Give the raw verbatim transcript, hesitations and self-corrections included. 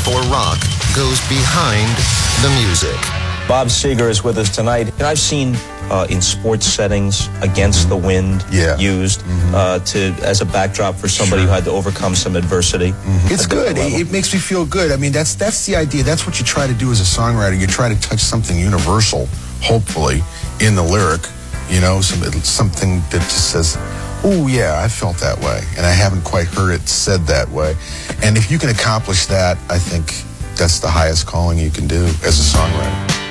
before rock goes behind the music. Bob Seger is with us tonight. And I've seen uh, in sports settings Against the Wind yeah. used mm-hmm. uh, to as a backdrop for somebody sure. who had to overcome some adversity. Mm-hmm. It's good. It, it makes me feel good. I mean, that's that's the idea. That's what you try to do as a songwriter. You try to touch something universal, hopefully, in the lyric. You know, some, something that just says, oh, yeah, I felt that way. And I haven't quite heard it said that way. And if you can accomplish that, I think that's the highest calling you can do as a songwriter.